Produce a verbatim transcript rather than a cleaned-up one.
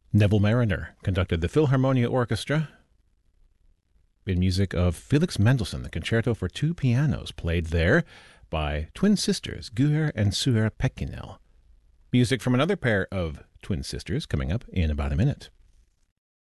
Neville Mariner conducted the Philharmonia Orchestra in music of Felix Mendelssohn, the Concerto for Two Pianos, played there by twin sisters Guher and Suher Pekinel. Music from another pair of twin sisters coming up in about a minute.